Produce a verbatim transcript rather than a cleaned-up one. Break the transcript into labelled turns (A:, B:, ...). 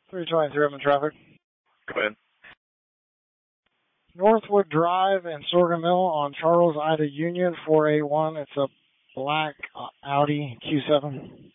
A: three twenty-three, I'm in traffic.
B: Go ahead.
A: Northwood Drive and Sorghum Mill on Charles Ida Union, four eight one. It's a black Audi Q seven.